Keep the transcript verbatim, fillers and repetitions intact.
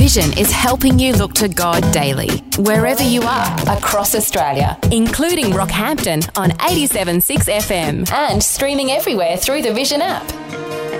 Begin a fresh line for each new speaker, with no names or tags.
Vision is helping you look to God daily, wherever you are across Australia, including Rockhampton on eighty-seven point six F M and streaming everywhere through the Vision app.